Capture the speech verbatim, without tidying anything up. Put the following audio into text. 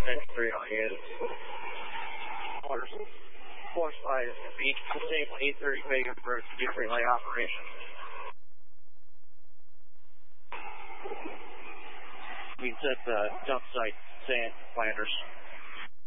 three on you. Orders. Force five, beach, same eight thirty Vegas for deep relay operation. We set the dump site, sand, planters.